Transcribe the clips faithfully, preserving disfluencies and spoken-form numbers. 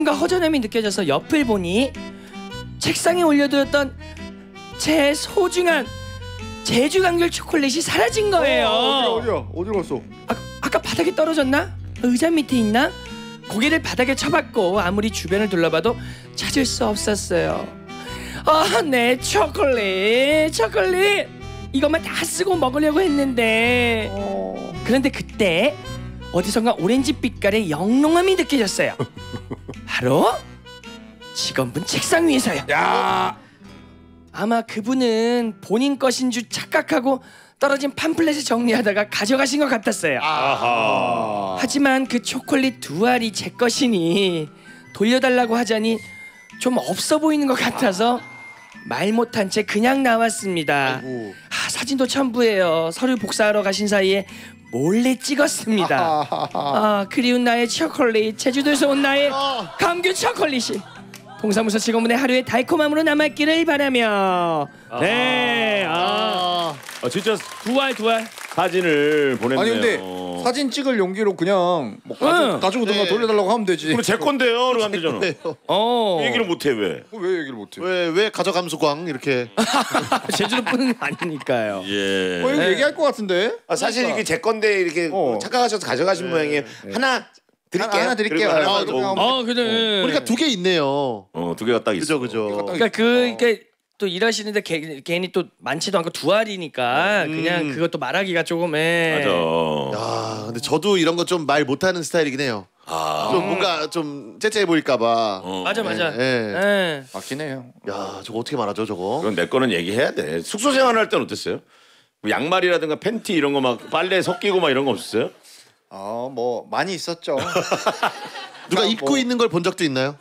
뭔가 허전함이 느껴져서 옆을 보니 책상에 올려두었던 제 소중한 제주 감귤 초콜릿이 사라진 거예요. 어, 어디야 어디야 어디로 갔어? 아, 아까 바닥에 떨어졌나? 의자 밑에 있나? 고개를 바닥에 쳐박고 아무리 주변을 둘러봐도 찾을 수 없었어요. 아, 내 초콜릿 초콜릿 이것만 다 쓰고 먹으려고 했는데 어... 그런데 그때 어디선가 오렌지 빛깔의 영롱함이 느껴졌어요. 바로 직원분 책상 위에서요. 야, 아마 그분은 본인 것인 줄 착각하고 떨어진 팜플렛을 정리하다가 가져가신 것 같았어요. 아하. 하지만 그 초콜릿 두 알이 제 것이니 돌려달라고 하자니 좀 없어 보이는 것 같아서 말 못한 채 그냥 나왔습니다. 아, 사진도 첨부해요. 서류 복사하러 가신 사이에 몰래 찍었습니다. 아, 그리운 나의 초콜릿, 제주도에서 온 나의 감귤 초콜릿이 동사무소 직원분의 하루의 달콤함으로 남았기를 바라며. 네, 아, 아, 진짜 두 알 두 알. 사진을 보냈네요. 아니 근데 사진 찍을 용기로 그냥 뭐 가져, 응. 가져오든가 네. 돌려달라고 하면 되지. 그럼 제 건데요. 그러면 안 되잖아. 어. 얘기를 못해 왜? 왜 얘기를 못해? 왜 왜 가져감수 광 이렇게? 제주도뿐은 아니니까요. 예. 어, 이거 네. 얘기할 것 같은데? 아, 사실 이게 제 건데 이렇게 어. 착각하셔서 가져가신 모양이에요. 하나 드릴게요. 하나 드릴게요. 그리고 하나만 아, 더. 그럼 어, 그래. 그러니까 두 개 있네요. 어, 두 개가 딱 있어. 그죠 그죠. 그러니까 그 그러니까 또 일하시는데 개, 괜히 또 많지도 않고 두 알이니까 음. 그냥 그것도 말하기가 조금 예. 맞아. 야, 근데 저도 이런 거 좀 말 못하는 스타일이긴 해요. 아. 좀 뭔가 좀 째째해 보일까봐. 어. 맞아 맞아. 예, 예. 예. 맞긴 해요. 야, 저거 어떻게 말하죠, 저거? 그건 내 거는 얘기해야 돼. 숙소 생활할 때는 어땠어요? 뭐 양말이라든가 팬티 이런 거 막 빨래 섞이고 막 이런 거 없었어요? 아, 뭐 많이 있었죠. 누가 뭐- 입고 있는 걸 본 적도 있나요?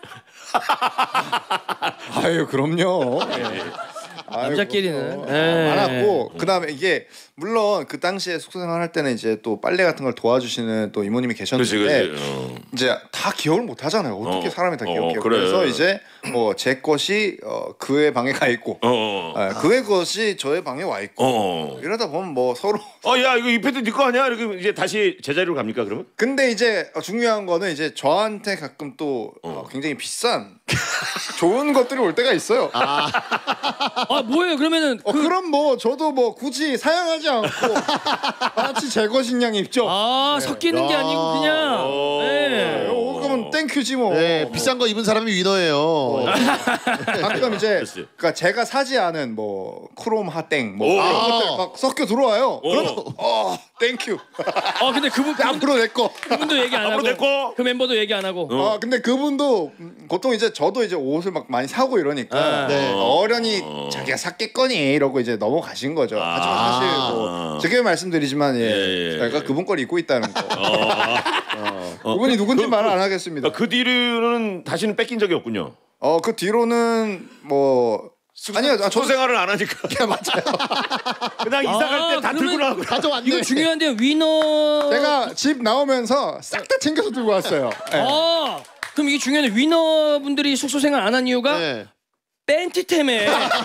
아유, 그럼요. 아유, 남자끼리는. 그럼요. 예. 많았고 그다음에 이게 물론 그 당시에 숙소 생활할 때는 이제 또 빨래 같은 걸 도와주시는 또 이모님이 그렇지, 계셨는데 그렇지. 어. 이제 다 기억을 못 하잖아요. 어떻게 어. 사람이 다 어, 기억해요. 그래. 그래서 이제 뭐 제 것이 어, 그의 방에 가 있고 어. 어. 아, 그의 것이 저의 방에 와 있고 어. 이러다 보면 뭐 서로 어, 야, 이거 이 팬티 네 거 아니야? 이렇게 이제 다시 제자리로 갑니까, 그러면? 근데 이제 중요한 거는 이제 저한테 가끔 또 어, 굉장히 비싼 좋은 것들이 올 때가 있어요. 아 뭐예요? 그러면은 어, 그, 그럼 뭐 저도 뭐 굳이 사양하지 않고 마치 제 것인 양 입죠. 아 섞이는 게 야. 아니고 그냥. 어. 예. 어, 그러면 땡큐지 뭐. 네, 비싼 거 입은 사람이 위너예요. 가끔 이제 그렇지. 그러니까 제가 사지 않은 뭐 크롬 하땡 뭐 오. 이런 아. 것들 막 섞여 들어와요. 오. 그러면 어 땡큐. 어 근데 그분 그분 앞으로 내 거. 그분도 얘기 안 하고. 앞으로 내 거. 그 멤버도 얘기 안 하고. 어. 아 근데 그분도 음, 보통 이제 저도 이제 옷을 막 많이 사고 이러니까 아. 네. 어련히 어. 자기가 샀겠거니 이러고 이제 넘어가신 거죠. 아. 하지만 사실 뭐 제가 말씀드리지만 예, 예, 예. 제가 그분 걸 입고 있다는 거. 어. 그분이 누군지 그- 말을 안 하겠습니다. 그 뒤로는 다시는 뺏긴 적이 없군요. 어 그 뒤로는 뭐 아니요, 아, 숙소 저도 생활을 안 하니까. 맞아요. 그냥 이사 갈 때 다 아, 들고 그러면- 나가고. 가져왔네. 이거 중요한데요. 위너. 제가 집 나오면서 싹 다 챙겨서 들고 왔어요. 네. 아 그럼 이게 중요한데 위너분들이 숙소 생활 안 한 이유가 네. 팬티 때문에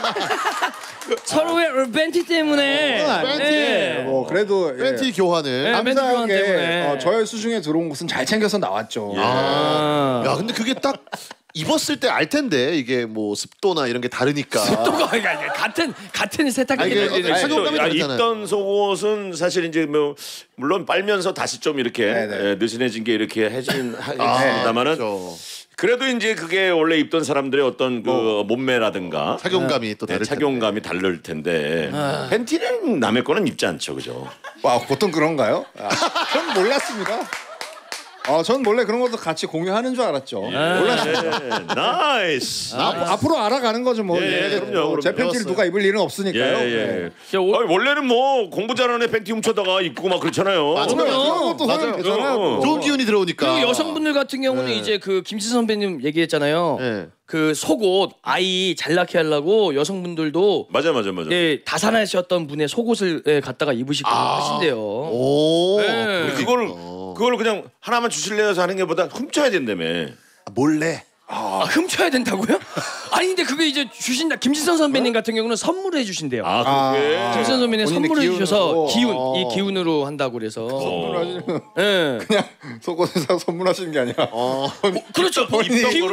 서로의 팬티 때문에. 팬티. 예. 뭐 그래도 예. 팬티 교환을. 네. 팬티 교환 때문에. 감사하게 어, 저의 수중에 들어온 곳은 잘 챙겨서 나왔죠. 아. 야, 근데 그게 딱 입었을 때 알 텐데 이게 뭐 습도나 이런 게 다르니까. 습도가 그러니까 같은 같은 세탁기. 아, 이게 때문에. 아니, 착용감이 야, 다르잖아요. 입던 속옷은 사실 이제 뭐 물론 빨면서 다시 좀 이렇게 네네. 예, 느슨해진 게 이렇게 해진 아, 하겠습니다만은 그렇죠. 그래도 이제 그게 원래 입던 사람들의 어떤 그 몸매라든가 착용감이 또 네, 다를 텐데. 착용감이 다를 텐데 팬티는 남의 거는 입지 않죠, 그죠? 와 보통 그런가요? 아, 전 몰랐습니다. 어, 전 원래 그런 것도 같이 공유하는 줄 알았죠. 몰랐어요. 예, 나이스. 아, 앞으로 알아가는 거죠 뭐. 예, 이제 그럼요, 뭐 그럼요. 제 팬티를 배웠어요. 누가 입을 일은 없으니까요. 예, 예. 네. 저 옷- 아니, 원래는 뭐 공부 잘하는 애 팬티 훔쳐다가 입고 막 그렇잖아요. 맞아요. 그런 것도 맞아요. 허용이 되잖아요. 어. 뭐. 좋은 기운이 들어오니까. 그리고 여성분들 같은 경우는 네. 이제 그 김치 선배님 얘기했잖아요. 네. 그 속옷 아이 잘 낳게 하려고 여성분들도 맞아, 맞아, 맞아. 예, 다산하셨던 분의 속옷을 예, 갖다가 입으시고 하신대요. 오. 네. 그걸 그걸 그냥 하나만 주실래요 해서 하는 게보다 훔쳐야 된다며. 아, 몰래. 아, 훔쳐야 된다고요? 아니 근데 그게 이제 주신다. 김지선 선배님 같은 경우는 선물해 주신대요. 아, 그게. 아. 김지선 선배님 본인의 선물해 주셔서 기운으로. 기운, 어. 이 기운으로 한다고 그래서. 선물하시면 예. 그냥 속옷을 사서 선물하시는 게 아니라 어. 그렇죠. 본인이 기운